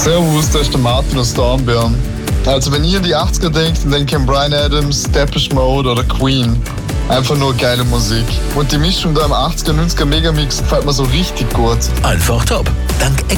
Servus, das ist der Martin aus Dornbirn. Also wenn ihr an die 80er denkt, dann denkt ihr an Bryan Adams, Depeche Mode oder Queen. Einfach nur geile Musik. Und die Mischung da im 80er, 90er Megamix gefällt mir so richtig gut. Einfach top. Dank